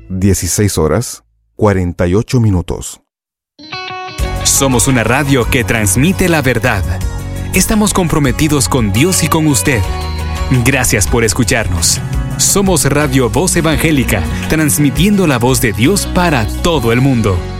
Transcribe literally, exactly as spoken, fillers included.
dieciséis horas, cuarenta y ocho minutos. Somos una radio que transmite la verdad. Estamos comprometidos con Dios y con usted. Gracias por escucharnos. Somos Radio Voz Evangélica, transmitiendo la voz de Dios para todo el mundo.